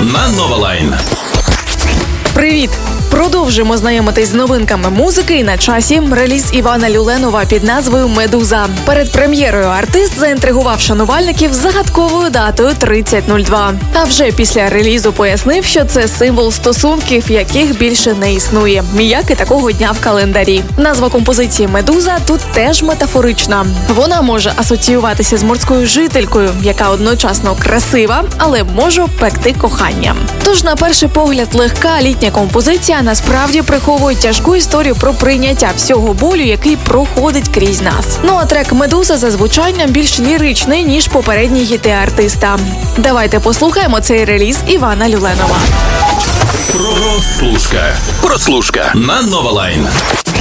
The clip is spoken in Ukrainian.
на Новалайн. Привіт! Продовжуємо знайомитись з новинками музики, і на часі реліз Івана Люленова під назвою «Медуза». Перед прем'єрою артист заінтригував шанувальників загадковою датою 30.02. А вже після релізу пояснив, що це символ стосунків, яких більше не існує, як і такого дня в календарі. Назва композиції «Медуза» тут теж метафорична. Вона може асоціюватися з морською жителькою, яка одночасно красива, але може пекти кохання. Тож, на перший погляд, легка літня композиція насправді приховує тяжку історію про прийняття всього болю, який проходить крізь нас. Ну а трек «Медуза» за звучанням більш ліричний, ніж попередні хіти артиста. Давайте послухаємо цей реліз Івана Люленова. Прослушка на Новалайн.